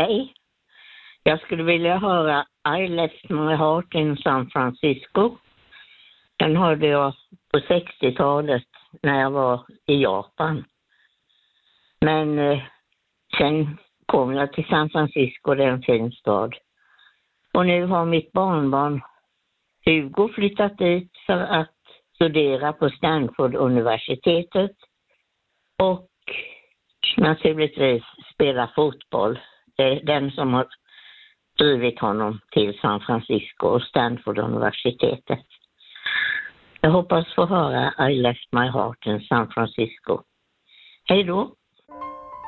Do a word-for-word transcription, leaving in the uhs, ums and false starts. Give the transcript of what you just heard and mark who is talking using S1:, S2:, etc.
S1: Hej. Jag skulle vilja höra I Left My Heart in San Francisco. Den hörde jag på sextiotalet när jag var i Japan. Men eh, sen kom jag till San Francisco, det är en fin stad. Och nu har mitt barnbarn Hugo flyttat dit för att studera på Stanford-universitetet och naturligtvis spela fotboll. Det är den som har drivit honom till San Francisco och Stanford-universitetet. Jag hoppas få höra I Left My Heart in San Francisco. Hej då!